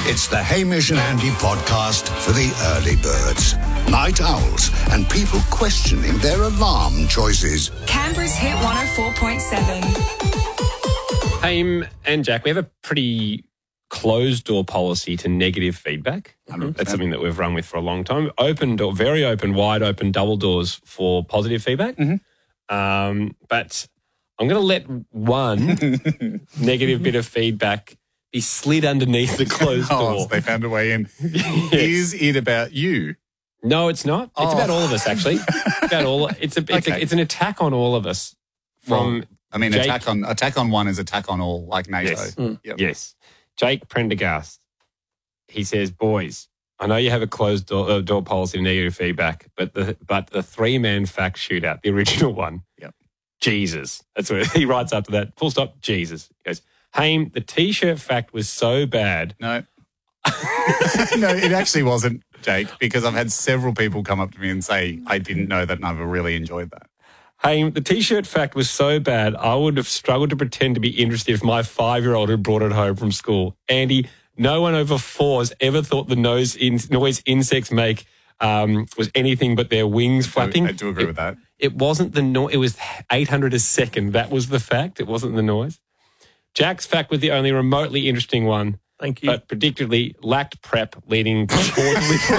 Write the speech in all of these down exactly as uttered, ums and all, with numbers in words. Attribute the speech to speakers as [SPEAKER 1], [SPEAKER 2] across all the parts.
[SPEAKER 1] It's the Hamish and Andy podcast for the early birds, night owls, and people questioning their alarm choices.
[SPEAKER 2] Canberra's Hit one oh four point seven.
[SPEAKER 3] Haim and Jack, we have a pretty closed door policy to negative feedback.
[SPEAKER 4] one hundred percent.
[SPEAKER 3] That's something that we've run with for a long time. Open door, very open, wide open, double doors for positive feedback.
[SPEAKER 4] Mm-hmm.
[SPEAKER 3] Um, but I'm going to let one negative bit of feedback be slid underneath the closed
[SPEAKER 4] Oh,
[SPEAKER 3] door.
[SPEAKER 4] so they found a way in.
[SPEAKER 3] Yes.
[SPEAKER 4] Is it about you?
[SPEAKER 3] No, it's not. It's
[SPEAKER 4] Oh.
[SPEAKER 3] about all of us, actually. about all. It's a. It's,
[SPEAKER 4] Okay.
[SPEAKER 3] a, it's an attack on all of us. From
[SPEAKER 4] Well, I mean,
[SPEAKER 3] Jake-
[SPEAKER 4] attack on attack on one is attack on all, like NATO.
[SPEAKER 3] Yes.
[SPEAKER 4] Yep.
[SPEAKER 3] Yes. Jake Prendergast, he says, boys, I know you have a closed door, uh, door policy of negative feedback, but the but the three-man fact shootout, the original one,
[SPEAKER 4] Yep.
[SPEAKER 3] Jesus. That's what he writes after that. Full stop, Jesus. He goes, Haim, the T-shirt fact was so bad.
[SPEAKER 4] No. No, it actually wasn't, Jake, because I've had several people come up to me and say, I didn't know that and I've really enjoyed that.
[SPEAKER 3] Haim, the T-shirt fact was so bad, I would have struggled to pretend to be interested if my five-year-old had brought it home from school. Andy, no one over four has ever thought the nose in, noise insects make um, was anything but their wings flapping.
[SPEAKER 4] I do agree
[SPEAKER 3] It-
[SPEAKER 4] with that.
[SPEAKER 3] It wasn't the noise. It was eight hundred a second. That was the fact. It wasn't the noise. Jack's fact was the only remotely interesting one.
[SPEAKER 5] Thank you.
[SPEAKER 3] But predictably lacked prep, leading to poor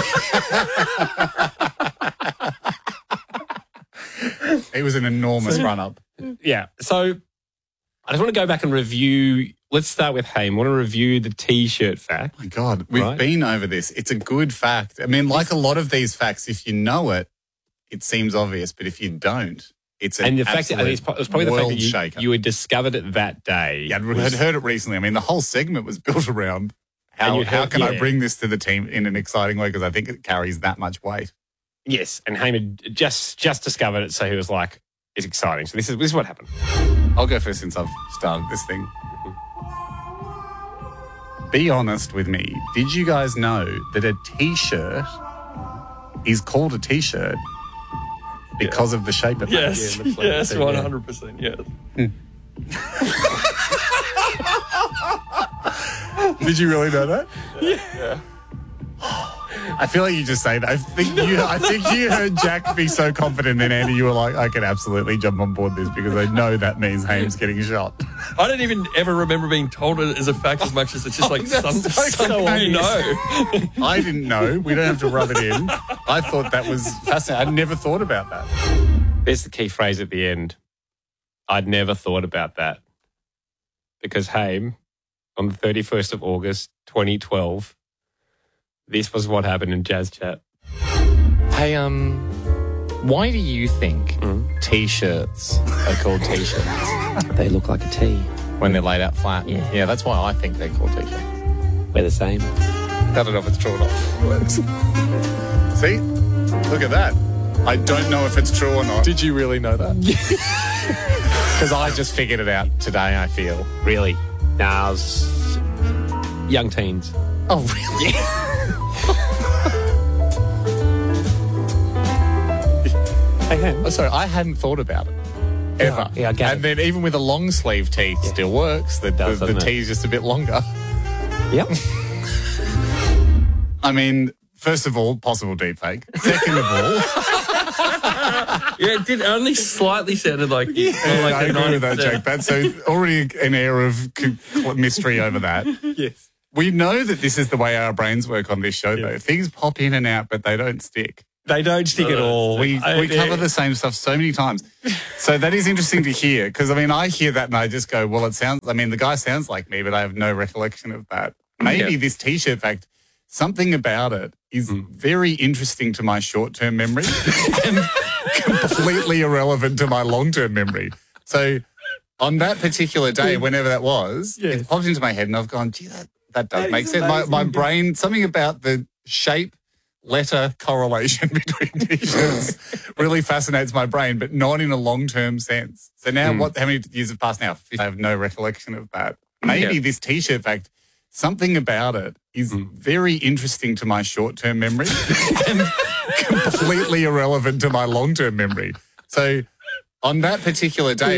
[SPEAKER 3] delivery.
[SPEAKER 4] It was an enormous run-up.
[SPEAKER 3] Yeah. So I just want to go back and review. Let's start with Haim. I want to review the T-shirt fact.
[SPEAKER 4] My God, we've
[SPEAKER 3] Right.
[SPEAKER 4] been over this. It's a good fact. I mean, like a lot of these facts, if you know it, it seems obvious. But if you don't, it's an
[SPEAKER 3] And the fact that I think it's
[SPEAKER 4] absolute
[SPEAKER 3] pro- it was probably the fact
[SPEAKER 4] world
[SPEAKER 3] that you,
[SPEAKER 4] shaker.
[SPEAKER 3] you had discovered it that day.
[SPEAKER 4] Yeah, I'd
[SPEAKER 3] was-
[SPEAKER 4] had heard it recently. I mean, the whole segment was built around
[SPEAKER 3] And
[SPEAKER 4] how,
[SPEAKER 3] you
[SPEAKER 4] how
[SPEAKER 3] heard-
[SPEAKER 4] can I
[SPEAKER 3] yeah.
[SPEAKER 4] bring this to the team in an exciting way, because I think it carries that much weight.
[SPEAKER 3] Yes, and Haim had just just discovered it, so he was like, "It's exciting." So this is this is what happened.
[SPEAKER 4] I'll go first since I've started this thing. Be honest with me. Did you guys know that a T-shirt is called a T-shirt because of the shape it
[SPEAKER 5] Yes,
[SPEAKER 4] makes?
[SPEAKER 5] yes, one hundred percent, yes.
[SPEAKER 4] Did you really know that? Yeah. I feel like you just say that. I think you. I think you heard Jack be so confident, and Andy, you were like, "I can absolutely jump on board this because I know that means Haim's getting shot."
[SPEAKER 5] I don't even ever remember being told it as a fact as much as it's just like some,
[SPEAKER 4] that's
[SPEAKER 5] something
[SPEAKER 4] okay.
[SPEAKER 5] you know.
[SPEAKER 4] I didn't know. We don't have to rub it in. I thought that was fascinating. I'd never thought about that.
[SPEAKER 3] There's the key phrase at the end. I'd never thought about that. Because Haim, on the thirty-first of August, twenty twelve, this was what happened in Jazz Chat.
[SPEAKER 6] Hey, um, why do you think
[SPEAKER 3] Mm.
[SPEAKER 6] T-shirts are called T-shirts
[SPEAKER 3] They look like a T.
[SPEAKER 6] when they're laid out flat?
[SPEAKER 3] Yeah.
[SPEAKER 6] Yeah, that's why I think they're called T-shirts.
[SPEAKER 3] We're the same.
[SPEAKER 4] I don't know if it's true or not. It works. See? Look at that. I don't know if it's true or not.
[SPEAKER 6] Did you really know that? Because I just figured it out today, I feel.
[SPEAKER 3] Really? Now, it's young teens.
[SPEAKER 6] Oh, really?
[SPEAKER 3] Hey, Haim.
[SPEAKER 6] Oh, sorry, I hadn't thought about it. Ever.
[SPEAKER 3] yeah, I get
[SPEAKER 6] and
[SPEAKER 3] it.
[SPEAKER 6] then even with a long sleeve tee, still works. The,
[SPEAKER 3] does,
[SPEAKER 6] the, the
[SPEAKER 3] doesn't it?
[SPEAKER 6] tee is just a bit longer.
[SPEAKER 3] Yep.
[SPEAKER 4] I mean, first of all, possible deepfake. Second of all,
[SPEAKER 5] Yeah, it did only slightly sounded like yeah, like
[SPEAKER 4] I
[SPEAKER 5] a
[SPEAKER 4] agree with that,
[SPEAKER 5] ninety
[SPEAKER 4] Jake. But so already an air of c- mystery over that.
[SPEAKER 3] Yes.
[SPEAKER 4] We know that this is the way our brains work on this show, though. Things pop in and out, but they don't stick.
[SPEAKER 3] They don't stick at all.
[SPEAKER 4] We
[SPEAKER 3] I-
[SPEAKER 4] we cover the same stuff so many times. So that is interesting to hear, because, I mean, I hear that and I just go, well, it sounds, I mean, the guy sounds like me, but I have no recollection of that. Maybe
[SPEAKER 3] Yeah.
[SPEAKER 4] this T-shirt fact, something about it is very interesting to my short-term memory and completely irrelevant to my long-term memory. So on that particular day, whenever that was, it popped into my head and I've gone, gee, that, that does
[SPEAKER 3] That
[SPEAKER 4] make
[SPEAKER 3] is
[SPEAKER 4] sense. My, my
[SPEAKER 3] amazing.
[SPEAKER 4] brain, something about the shape, letter correlation between T-shirts really fascinates my brain, but not in a long-term sense. So now, what? How many years have passed now? I have no recollection of that. Maybe
[SPEAKER 3] Yeah.
[SPEAKER 4] this T-shirt fact, something about it is very interesting to my short-term memory and completely irrelevant to my long-term memory. So on that particular day,